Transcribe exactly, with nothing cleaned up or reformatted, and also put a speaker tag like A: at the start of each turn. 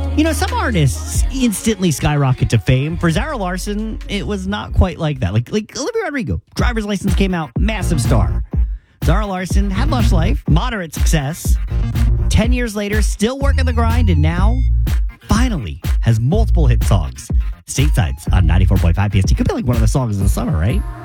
A: You know, some artists instantly skyrocket to fame. For Zara Larsson, it was not quite like that. Like, like Olivia Rodrigo, Driver's License came out, massive star. Zara Larsson had Lush Life, moderate success. Ten years later, still working the grind, and now, finally, has multiple hit songs. Stateside's on ninety-four point five P S T. Could be like one of the songs of the summer, right?